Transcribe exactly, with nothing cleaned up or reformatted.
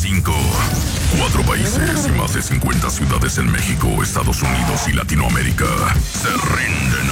cinco. Cuatro países y más de cincuenta ciudades en México, Estados Unidos y Latinoamérica se rinden